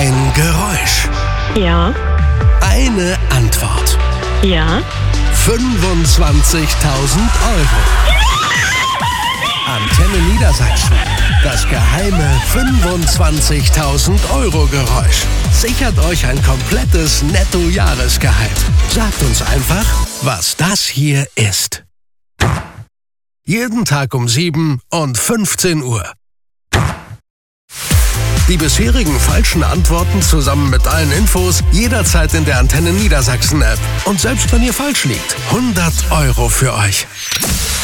Ein Geräusch. Ja. Eine Antwort. Ja. 25.000 Euro. Antenne Niedersachsen. Das geheime 25.000 Euro Geräusch. Sichert euch ein komplettes Netto-Jahresgehalt. Sagt uns einfach, was das hier ist. Jeden Tag um 7 und 15 Uhr. Die bisherigen falschen Antworten zusammen mit allen Infos jederzeit in der Antenne Niedersachsen App. Und selbst wenn ihr falsch liegt, 100 Euro für euch.